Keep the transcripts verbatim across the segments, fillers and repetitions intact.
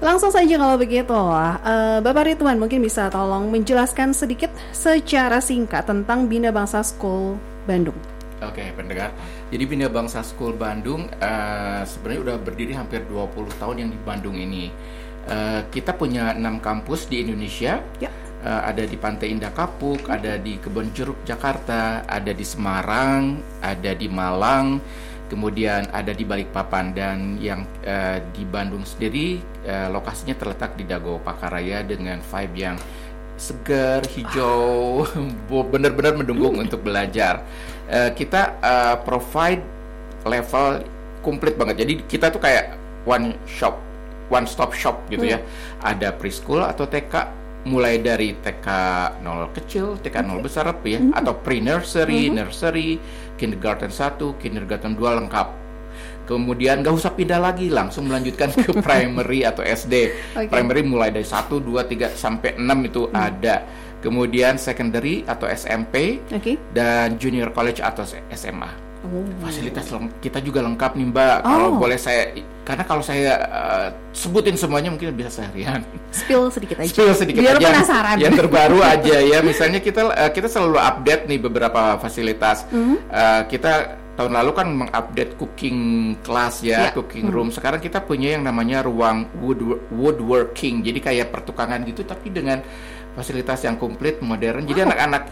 langsung saja kalau begitu. uh, Bapak Ridwan mungkin bisa tolong menjelaskan sedikit secara singkat tentang Bina Bangsa School Bandung. Oke, okay, pendengar. Jadi Bina Bangsa School Bandung uh, sebenarnya udah berdiri hampir dua puluh tahun yang di Bandung ini. Uh, kita punya enam kampus di Indonesia. Ya. Uh, ada di Pantai Indah Kapuk, ada di Kebonjeruk Jakarta, ada di Semarang, ada di Malang, kemudian ada di Balikpapan, dan yang uh, di Bandung sendiri uh, lokasinya terletak di Dago Pakaraya dengan vibe yang segar, hijau, benar-benar mendukung untuk belajar. Uh, kita uh, provide level komplit banget. Jadi kita tuh kayak one shop, one stop shop gitu hmm. ya. Ada preschool atau T K, mulai dari T K nol kecil, T K nol besar ya, mm-hmm. atau pre-nursery, mm-hmm. nursery, kindergarten satu, kindergarten dua lengkap. Kemudian gak usah pindah lagi, langsung melanjutkan ke primary atau S D. Okay. Primary mulai dari satu, dua, tiga sampai enam itu mm. ada. Kemudian secondary atau S M P, okay. dan junior college atau S M A. Oh. Fasilitas kita juga lengkap nih Mbak. Oh. Kalau boleh saya, karena kalau saya uh, sebutin semuanya mungkin bisa seharian. Spill sedikit aja. Spill sedikit biar aja. Penasaran. Yang terbaru aja ya. Misalnya kita uh, kita selalu update nih beberapa fasilitas. Mm-hmm. Uh, kita tahun lalu kan mengupdate cooking class ya, yeah. cooking room. Mm-hmm. Sekarang kita punya yang namanya ruang wood woodworking. Jadi kayak pertukangan gitu, tapi dengan fasilitas yang komplit, modern. Jadi wow. anak-anak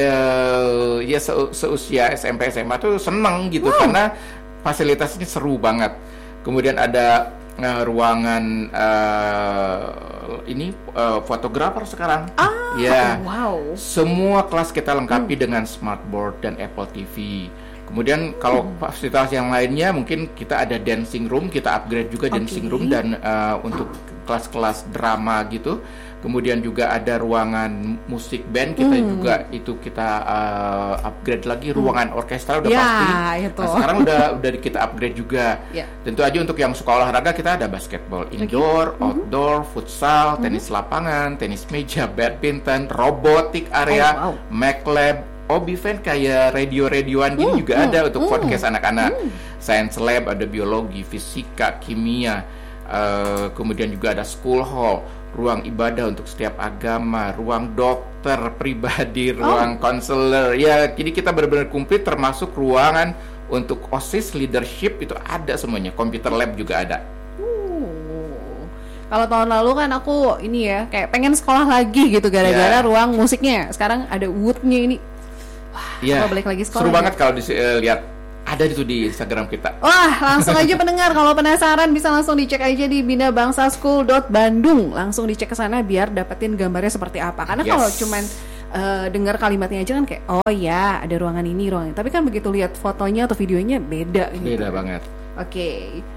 uh, ya se- seusia S M P S M A tuh seneng gitu wow. karena fasilitasnya seru banget. Kemudian ada uh, ruangan uh, ini uh, fotografer sekarang. Ah, ya. Wow. Semua kelas kita lengkapi hmm. dengan smartboard dan Apple T V. Kemudian kalau hmm. fasilitas yang lainnya mungkin kita ada dancing room, kita upgrade juga okay. dancing room, dan uh, untuk kelas-kelas drama gitu. Kemudian juga ada ruangan musik band, kita hmm. juga itu kita uh, upgrade lagi. Ruangan orkestra udah ya, pasti. Itu. Nah, sekarang udah udah kita upgrade juga. Ya. Tentu aja untuk yang suka olahraga kita ada basketball indoor, okay. outdoor, mm-hmm. futsal, tenis mm-hmm. lapangan, tenis meja, badminton, robotik area, oh, wow. Mac Lab, Obi Fan kayak radio-radioan gini mm, juga mm, ada untuk mm, podcast anak-anak. Mm. Science Lab, ada biologi, fisika, kimia. Uh, kemudian juga ada school hall, ruang ibadah untuk setiap agama, ruang dokter pribadi, ruang konselor. Oh. Ya, jadi kita benar-benar komplit, termasuk ruangan untuk OSIS, leadership itu ada semuanya. Computer lab juga ada. Uh. Kalau tahun lalu kan aku ini ya kayak pengen sekolah lagi gitu gara-gara yeah. ruang musiknya. Sekarang ada woodnya ini. Wah, yeah. balik lagi sekolah. Seru ya. Banget kalau dilihat. Uh, Ada itu di Instagram kita. Wah, langsung aja pendengar kalau penasaran bisa langsung dicek aja di bina bangsa school dot bandung. Langsung dicek ke sana biar dapetin gambarnya seperti apa. Karena yes. kalau cuman uh, dengar kalimatnya aja kan kayak oh ya, ada ruangan ini, ruangan ini. Tapi kan begitu lihat fotonya atau videonya beda gitu. Beda banget. Oke. Okay.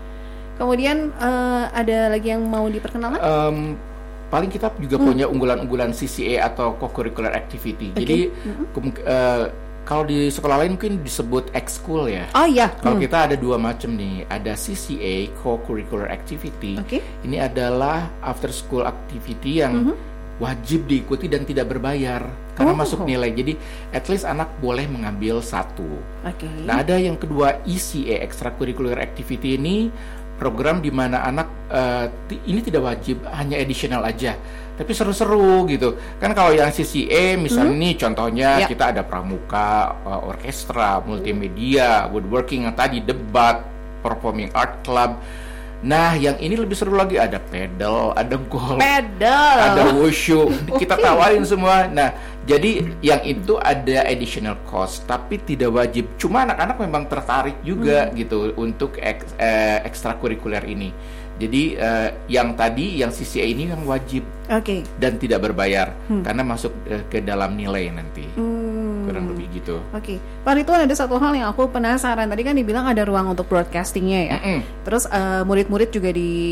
Kemudian uh, ada lagi yang mau diperkenalkan? Um, paling kita juga hmm. punya unggulan-unggulan C C A atau co-curricular activity. Okay. Jadi mm-hmm. ke- uh, kalau di sekolah lain mungkin disebut ekskul ya. Oh iya. Kalau hmm. kita ada dua macam nih, ada C C A co-curricular activity. Okay. Ini adalah after school activity yang mm-hmm. wajib diikuti dan tidak berbayar karena oh. masuk nilai. Jadi at least anak boleh mengambil satu. Okay. Nah ada yang kedua E C A extracurricular activity, ini program di mana anak uh, t- ini tidak wajib, hanya additional aja. Tapi seru-seru gitu. Kan kalau yang C C A misalnya hmm. nih contohnya yeah. kita ada pramuka, uh, orkestra, multimedia, woodworking yang tadi, debat, performing art club. Nah, yang ini lebih seru lagi, ada pedal, ada golf, pedal, ada wushu. Kita tawarin semua. Nah, jadi yang itu ada additional cost, tapi tidak wajib. Cuma anak-anak memang tertarik juga hmm. gitu untuk ek, eh, ekstrakurikuler ini. Jadi uh, yang tadi, yang C C A ini yang wajib okay. dan tidak berbayar hmm. karena masuk uh, ke dalam nilai nanti. Hmm. Kurang lebih gitu. Oke, okay. Pak Ridwan, ada satu hal yang aku penasaran. Tadi kan dibilang ada ruang untuk broadcastingnya ya. Mm-mm. Terus uh, murid-murid juga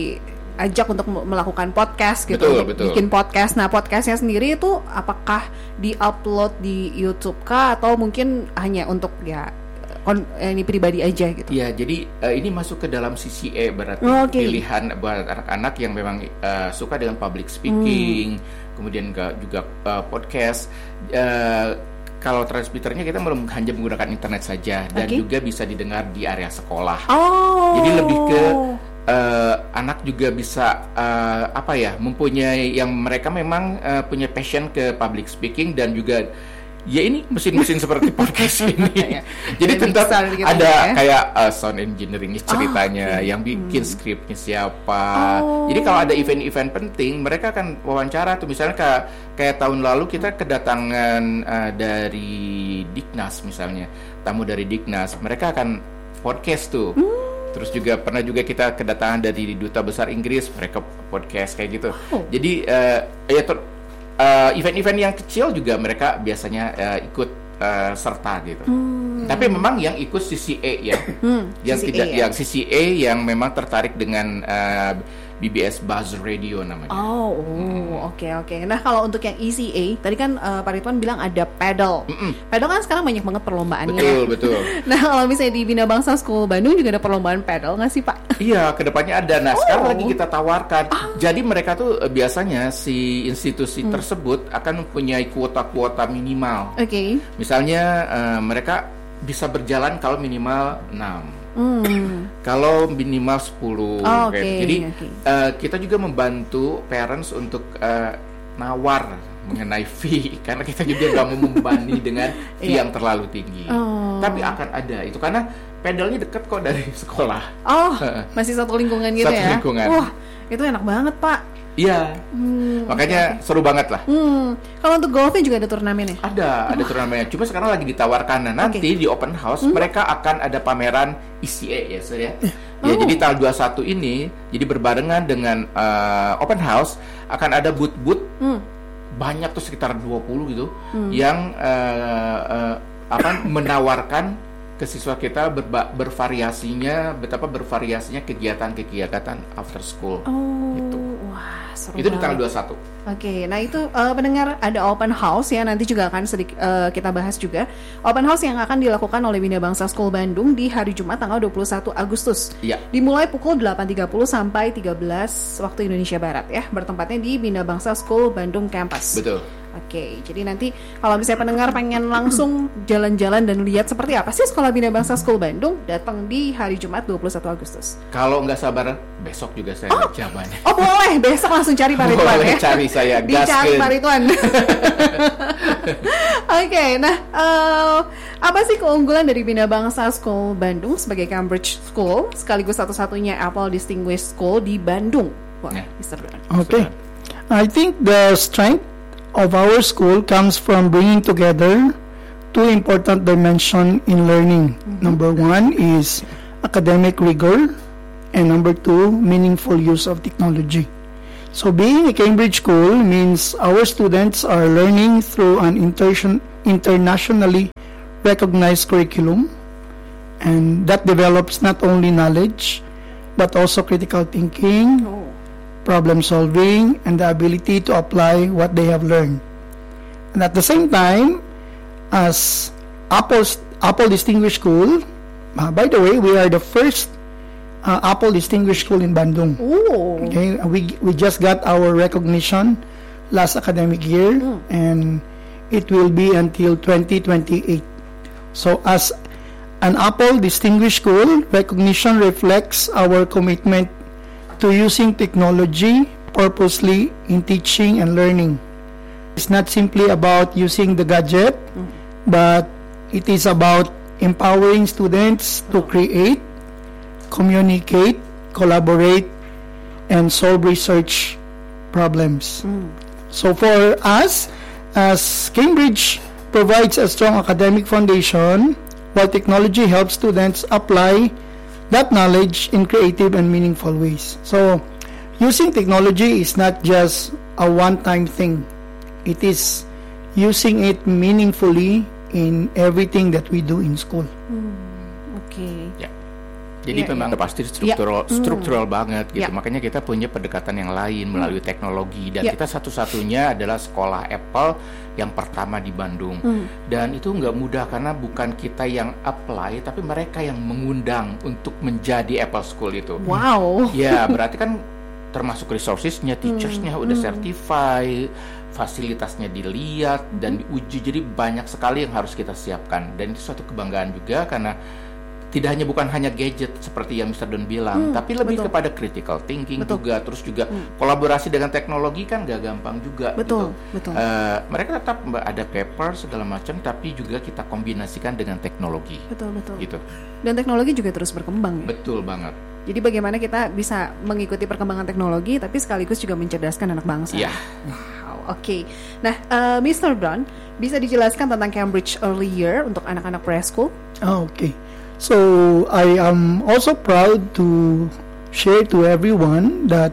diajak untuk melakukan podcast gitu, betul, untuk betul. bikin podcast. Nah, podcastnya sendiri itu apakah di-upload di YouTube kah atau mungkin hanya untuk ya kon- ini pribadi aja gitu? Ya, jadi uh, ini masuk ke dalam C C A berarti oh, okay. pilihan buat anak-anak yang memang uh, suka dengan public speaking, hmm. kemudian juga uh, podcast. Uh, Kalau transmitternya kita hanya menggunakan internet saja dan okay. juga bisa didengar di area sekolah. Oh. Jadi lebih ke uh, anak juga bisa uh, apa ya, mempunyai yang mereka memang uh, punya passion ke public speaking dan juga ya ini mesin-mesin seperti podcast ini. Jadi tetap gitu ada ya? Kayak uh, sound engineering ceritanya, oh, okay. yang bikin hmm. skripnya siapa. Oh. Jadi kalau ada event-event penting, mereka akan wawancara tuh. Misalnya kayak, kayak tahun lalu kita kedatangan uh, dari Dignas misalnya, tamu dari Dignas, mereka akan podcast tuh. Hmm. Terus juga pernah juga kita kedatangan dari Duta Besar Inggris, mereka podcast kayak gitu. Oh. Jadi uh, ya ter- Uh, event-event yang kecil juga mereka biasanya uh, ikut uh, serta gitu. Hmm. Tapi memang yang ikut C C A ya, hmm, yang C C A tidak, ya? Yang C C A yang memang tertarik dengan uh, B B S Buzz Radio namanya. Oh, oke hmm. oke. Okay, okay. Nah kalau untuk yang E C A, tadi kan uh, Pak Ridwan bilang ada paddle. Mm-mm. Paddle kan sekarang banyak banget perlombaannya. Betul betul. Nah kalau misalnya di Bina Bangsa School Bandung juga ada perlombaan paddle nggak sih Pak? Iya, kedepannya ada. Nah oh. sekarang lagi kita tawarkan. Ah. Jadi mereka tuh uh, biasanya si institusi hmm. tersebut akan mempunyai kuota-kuota minimal. Oke. Okay. Misalnya uh, mereka bisa berjalan kalau minimal enam. Hmm. Kalau minimal sepuluh. Oh, okay, jadi okay. Uh, kita juga membantu parents untuk uh, nawar mengenai fee karena kita juga nggak mau membebani dengan fee yang terlalu tinggi. Oh. Tapi akan ada itu karena pedalnya dekat kok dari sekolah. Oh, masih satu lingkungan gitu satu ya? Lingkungan. Wah, itu enak banget Pak. Iya, hmm, makanya okay. seru banget lah. Hmm. Kalau untuk golfnya juga ada turnamennya? Ada, ada turnamennya. Cuma sekarang lagi ditawarkan. Nah, nanti okay. di open house hmm. mereka akan ada pameran E C A ya, so ya. Ya, oh. jadi tanggal dua puluh satu ini, jadi berbarengan dengan uh, open house akan ada booth-booth hmm. banyak tuh sekitar dua puluh gitu, hmm. yang uh, uh, apa menawarkan ke siswa kita berba- bervariasinya, betapa bervariasinya kegiatan-kegiatan after school. Oh. Gitu. Wah, seru itu di tanggal dua puluh satu. Oke, okay, nah itu uh, pendengar ada open house ya, nanti juga akan sedikit uh, kita bahas juga. Open house yang akan dilakukan oleh Bina Bangsa School Bandung di hari Jumat tanggal dua puluh satu Agustus. Iya. Dimulai pukul delapan tiga puluh sampai tiga belas waktu Indonesia Barat ya, bertempatnya di Bina Bangsa School Bandung Campus. Betul. Oke, okay, jadi nanti kalau misalnya pendengar pengen langsung jalan-jalan dan lihat seperti apa sih Sekolah Bina Bangsa School Bandung, datang di hari Jumat dua puluh satu Agustus. Kalau nggak sabar, besok juga saya oh. jawabannya. Oh boleh, besok langsung cari Pak Ridwan boleh ya. cari saya, dicari Pak Ridwan. Oke, okay, nah uh, apa sih keunggulan dari Bina Bangsa School Bandung sebagai Cambridge School, sekaligus satu-satunya Apple Distinguished School di Bandung? Wah, yeah. Mister Oke, okay. I think the strength of our school comes from bringing together two important dimensions in learning. Mm-hmm. Number one is academic rigor, and number two, meaningful use of technology. So being a Cambridge school means our students are learning through an inter- internationally recognized curriculum, and that develops not only knowledge, but also critical thinking, oh. problem solving, and the ability to apply what they have learned. And at the same time, as Apple's, Apple Distinguished School, uh, by the way, we are the first uh, Apple Distinguished School in Bandung. Ooh. Okay, we we just got our recognition last academic year, mm. and it will be until twenty twenty-eight. So as an Apple Distinguished School, recognition reflects our commitment to using technology purposely in teaching and learning. It's not simply about using the gadget, mm. but it is about empowering students to create, communicate, collaborate, and solve research problems. Mm. So for us, as Cambridge provides a strong academic foundation, while technology helps students apply that knowledge in creative and meaningful ways. So, using technology is not just a one-time thing. It is using it meaningfully in everything that we do in school. Hmm, Oke. Okay. Ya. Jadi yeah, memang yeah. pasti struktural, yeah. struktural mm. banget gitu. Yeah. Makanya kita punya pendekatan yang lain melalui mm. teknologi dan yeah. kita satu-satunya adalah sekolah Apple yang pertama di Bandung. Mm. Dan itu nggak mudah karena bukan kita yang apply, tapi mereka yang mengundang untuk menjadi Apple School itu. Wow. Ya berarti kan termasuk resourcesnya, teachersnya mm. udah mm. certified, fasilitasnya dilihat dan diuji. Jadi banyak sekali yang harus kita siapkan dan itu suatu kebanggaan juga karena tidak hanya bukan hanya gadget seperti yang mister Don bilang, Hmm, tapi lebih betul. kepada critical thinking Betul. juga, terus juga Hmm. kolaborasi dengan teknologi kan gak gampang juga. Betul, gitu. betul. Eh, mereka tetap ada paper segala macam, tapi juga kita kombinasikan dengan teknologi. Betul, betul. Gitu. Dan teknologi juga terus berkembang ya. Betul banget. Jadi bagaimana kita bisa mengikuti perkembangan teknologi tapi sekaligus juga mencerdaskan anak bangsa. Iya. Wow, oke. Nah, uh, mister Brown, bisa dijelaskan tentang Cambridge Early Year untuk anak-anak preschool? Oh, okay. So I am also proud to share to everyone that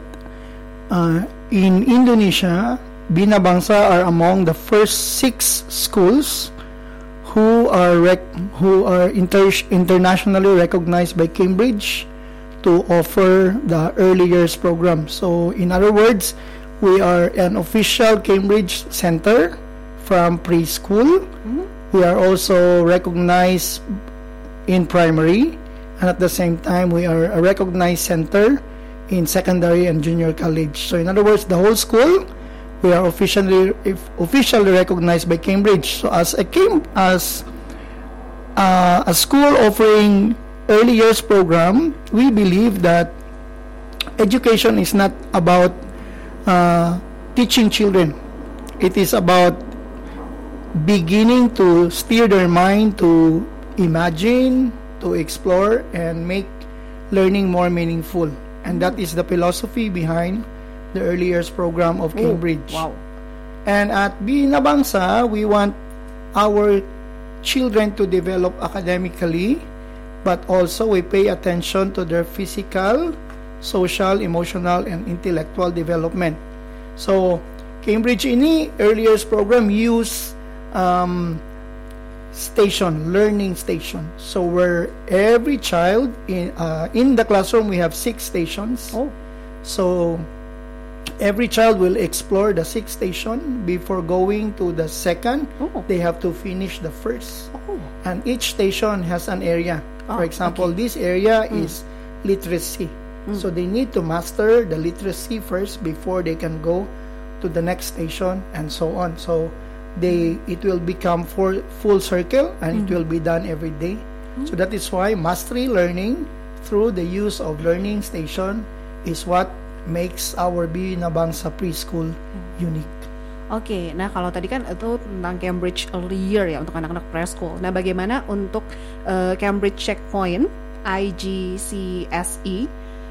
uh, in Indonesia, Bina Bangsa are among the first six schools who are rec- who are inter- internationally recognized by Cambridge to offer the early years program. So in other words, we are an official Cambridge center from preschool. Mm-hmm. We are also recognized in primary, and at the same time we are a recognized center in secondary and junior college. So in other words, the whole school, we are officially if officially recognized by Cambridge. So as a Cam- as uh, a school offering early years program, we believe that education is not about uh, teaching children. It is about beginning to steer their mind to imagine, to explore, and make learning more meaningful. And that is the philosophy behind the early years program of Cambridge. Wow. And at Bina Bangsa, we want our children to develop academically, but also we pay attention to their physical, social, emotional, and intellectual development. So, Cambridge ini early years program use um, station, learning station. So, where every child in uh, in the classroom, we have six stations. Oh. So, every child will explore the sixth station before going to the second. Oh. They have to finish the first. Oh. And each station has an area. Oh, For example, okay. this area Mm. is literacy. Mm. So they need to master the literacy first before they can go to the next station and so on. So they it will become for full circle and it will be done every day. So that is why mastery learning through the use of learning station is what makes our Bina Bangsa preschool unique. Oke, nah kalau tadi kan itu tentang Cambridge Early Year ya untuk anak-anak preschool. Nah, bagaimana untuk uh, Cambridge Checkpoint, I G C S E,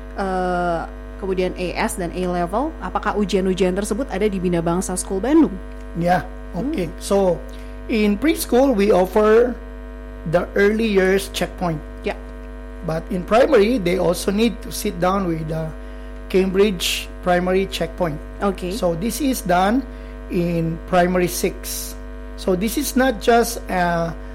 uh, kemudian A S dan A Level? Apakah ujian-ujian tersebut ada di Bina Bangsa School Bandung? Yeah, okay. So in preschool we offer the early years checkpoint. Ya. But in primary they also need to sit down with the Cambridge primary checkpoint. Oke. So this is done in primary six. So this is not just uh,